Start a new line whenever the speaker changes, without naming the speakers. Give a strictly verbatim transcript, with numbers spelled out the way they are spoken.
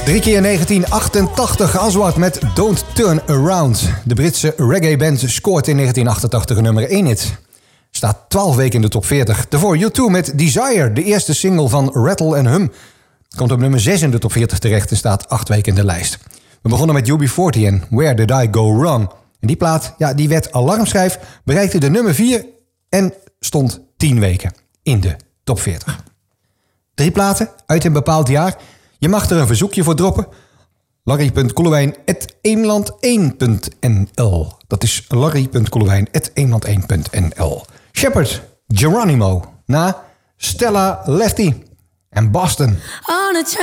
Drie keer negentien achtentachtig, Aswad met Don't Turn Around. De Britse reggae-band scoort in negentien achtentachtig een nummer één hit. Staat twaalf weken in de top veertig. Daarvoor U twee met Desire, de eerste single van Rattle and Hum. Komt op nummer zes in de top veertig terecht en staat acht weken in de lijst. We begonnen met U B veertig en Where Did I Go Wrong. En die plaat, ja, die werd alarmschijf, bereikte de nummer vier en stond tien weken in de top veertig. Drie platen uit een bepaald jaar. Je mag er een verzoekje voor droppen. larry punt koelewijn apenstaartje eemland één punt n l. Dat is larry punt koelewijn apenstaartje eemland één punt n l. Shepherd, Geronimo, na Stella Lefty en Boston.